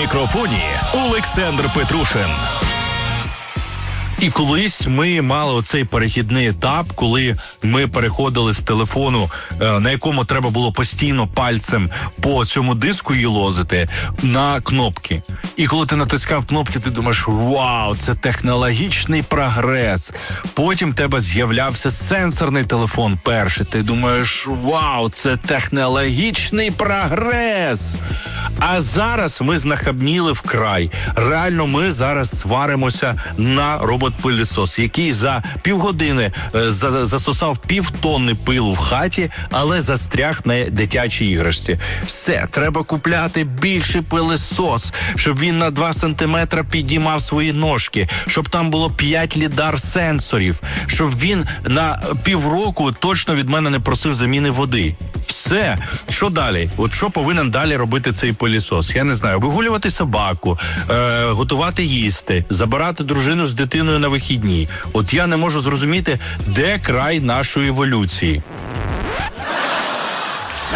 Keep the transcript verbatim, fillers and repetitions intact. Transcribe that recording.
мікрофоні Олександр Петрушин. І колись ми мали оцей перехідний етап, коли ми переходили з телефону, на якому треба було постійно пальцем по цьому диску їлозити, на кнопки. І коли ти натискав кнопки, ти думаєш, вау, це технологічний прогрес. Потім в тебе з'являвся сенсорний телефон перший. Ти думаєш, вау, це технологічний прогрес. А зараз ми знахабніли вкрай. Реально, ми зараз сваримося на робот-пилісос, який за півгодини е, за, засосав півтонни пилу в хаті, але застряг на дитячій іграшці. Все, треба купляти більший пилісос, щоб він на два сантиметри підіймав свої ножки, щоб там було п'ять лідар-сенсорів, щоб він на півроку точно від мене не просив заміни води. Все. Що далі? От що повинен далі робити цей пилісос? Я не знаю. Вигулювати собаку, е, готувати їсти, забирати дружину з дитиною на вихідні. От я не можу зрозуміти, де край нашої еволюції.